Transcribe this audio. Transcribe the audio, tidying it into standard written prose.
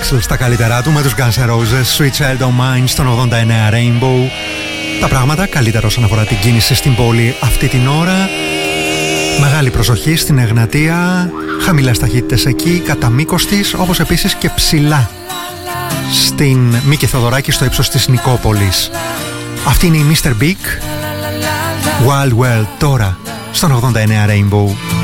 Axl στα καλύτερά του με τους Guns N' Roses, Sweet Child O' Mine στον 89 Rainbow. Τα πράγματα καλύτερα όσον αφορά την κίνηση στην πόλη αυτή την ώρα. Μεγάλη προσοχή στην Εγνατία, χαμηλές ταχύτητες εκεί κατά μήκος της, όπως επίσης και ψηλά στην Μίκη Θοδωράκη στο ύψος της Νικόπολης. Αυτή είναι η Mr. Big, Wild World τώρα στον 89 Rainbow.